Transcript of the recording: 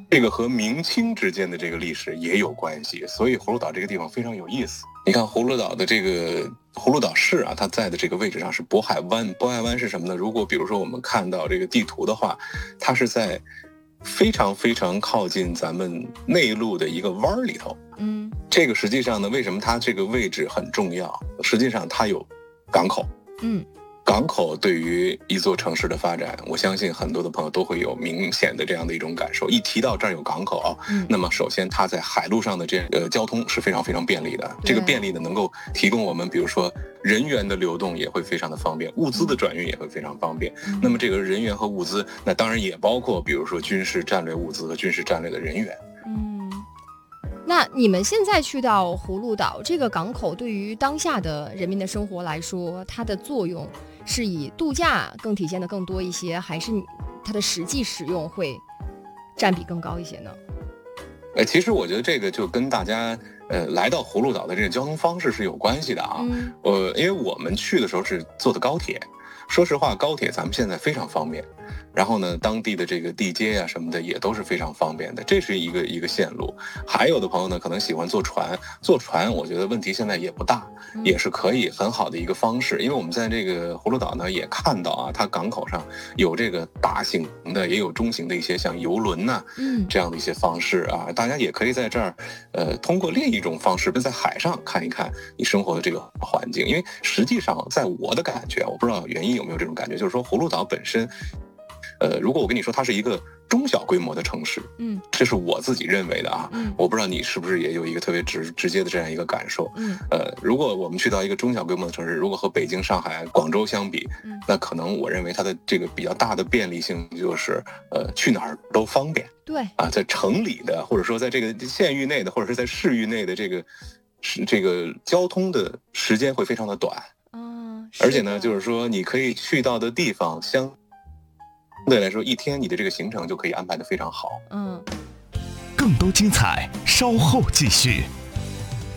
这个和明清之间的这个历史也有关系，所以葫芦岛这个地方非常有意思。你看葫芦岛的这个葫芦岛市啊，它在的这个位置上是渤海湾。渤海湾是什么呢？如果比如说我们看到这个地图的话，它是在非常非常靠近咱们内陆的一个湾里头。这个实际上呢，为什么它这个位置很重要？实际上它有港口。港口对于一座城市的发展，我相信很多的朋友都会有明显的这样的一种感受。一提到这儿有港口，那么首先它在海路上的这个交通是非常非常便利的。这个便利呢，能够提供我们，比如说人员的流动也会非常的方便，物资的转运也会非常方便。那么这个人员和物资，那当然也包括比如说军事战略物资和军事战略的人员。 那你们现在去到葫芦岛这个港口，对于当下的人民的生活来说，它的作用是以度假更体现的更多一些，还是它的实际使用会占比更高一些呢？ 其实我觉得这个就跟大家来到葫芦岛的这个交通方式是有关系的啊。因为我们去的时候是坐的高铁，说实话，高铁咱们现在非常方便。然后呢，当地的这个地接呀什么的也都是非常方便的，这是一个线路。还有的朋友呢，可能喜欢坐船，坐船我觉得问题现在也不大，也是可以很好的一个方式。因为我们在这个葫芦岛呢也看到啊，它港口上有这个大型的，也有中型的一些像游轮呐，这样的一些方式啊，大家也可以在这儿，通过另一种方式，在海上看一看你生活的这个环境。因为实际上，在我的感觉，我不知道袁一有没有这种感觉，就是说葫芦岛本身。如果我跟你说它是一个中小规模的城市，这是我自己认为的啊，我不知道你是不是也有一个特别直接的这样一个感受。如果我们去到一个中小规模的城市，如果和北京、上海、广州相比，那可能我认为它的这个比较大的便利性就是，去哪儿都方便。 对啊，在城里的，或者说在这个县域内的，或者是在市域内的这个交通的时间会非常的短。而且呢，就是说你可以去到的地方相对来说，一天你的这个行程就可以安排得非常好。 更多精彩稍后继续。